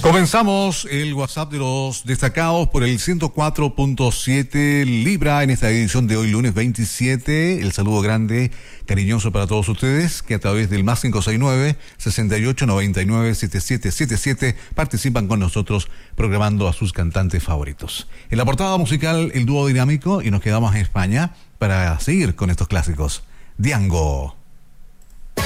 Comenzamos el WhatsApp de los destacados por el 104.7 Libra en esta edición de hoy, lunes 27. El saludo grande, cariñoso para todos ustedes que a través del más 569-6899-7777 participan con nosotros programando a sus cantantes favoritos. En la portada musical, el dúo dinámico, y nos quedamos en España para seguir con estos clásicos. Diango.